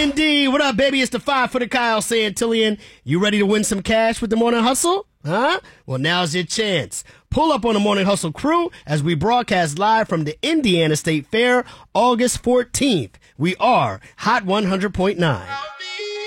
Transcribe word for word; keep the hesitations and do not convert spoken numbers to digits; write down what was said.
Indeed. What up, baby? It's the five footer Kyle Santillian. You ready to win some cash with the Morning Hustle? Huh? Well, now's your chance. Pull up on the Morning Hustle crew as we broadcast live from the Indiana State Fair, August fourteenth. We are Hot one hundred point nine.